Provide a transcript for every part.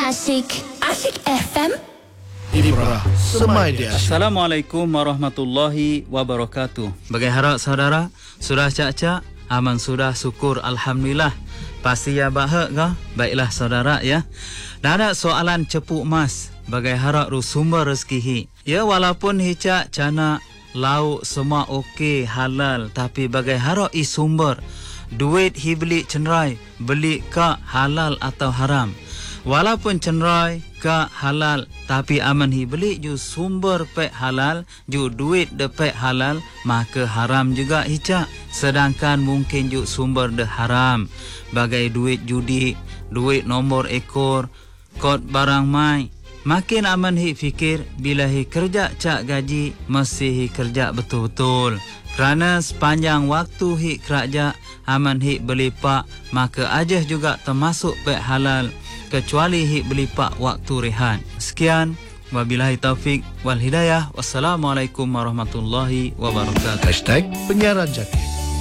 Asyik FM. Ibrah Semai dia. Assalamualaikum warahmatullahi wabarakatuh. Bagai harap saudara, sudah cak-cak, aman sudah syukur alhamdulillah. Pasti ya bahak ke? Baiklah saudara ya. Dah ada soalan cepuk mas. Bagai harap sumber rezeki hi. Ya walaupun hicak cana lauk semua okey halal, tapi bagai harap sumber duit hi beli cenderai, beli ka halal atau haram. Walaupun cenderai ka halal, tapi aman hi beli ju sumber pek halal, ju duit de pek halal, maka haram juga hicak. Sedangkan mungkin ju sumber de haram, bagai duit judi, duit nombor ekor, kod barang mai. Makin aman hi fikir bila hi kerja cak gaji, mesti hi kerja betul-betul. Kerana sepanjang waktu hi kerja, aman hi beli pak, maka ajah juga termasuk pek halal, kecuali hi beli pak waktu rehat. Sekian, wabillahi taufik wal hidayah. Wassalamualaikum warahmatullahi wabarakatuh. #penyiaran jaki.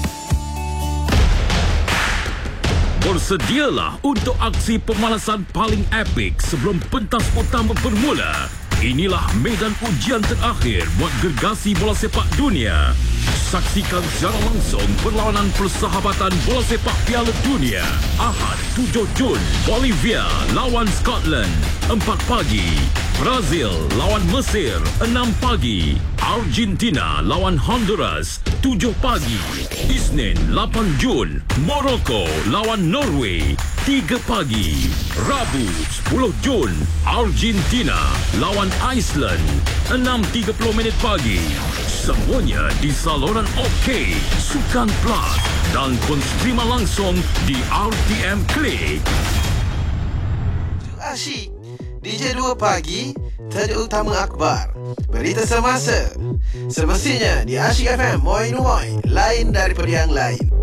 Bersedialah untuk aksi pemalasan paling epik sebelum pentas utama bermula. Inilah medan ujian terakhir buat gergasi bola sepak dunia. Saksikan secara langsung perlawanan persahabatan bola sepak Piala Dunia. Ahad 7 Jun, Bolivia lawan Scotland 4 pagi. Brazil lawan Mesir 6 pagi. Argentina lawan Honduras 7 pagi. Isnin 8 Jun, Morocco lawan Norway 3 pagi. Rabu 10 Jun, Argentina lawan Iceland 6.30 pagi. Semuanya di saluran OK, Sukan Plus dan penstrima langsung di RTM Klik. Asyik DJ 2 pagi, tajuk utama akhbar, berita semasa. Semestinya di Asyik FM, moi lain daripada yang lain.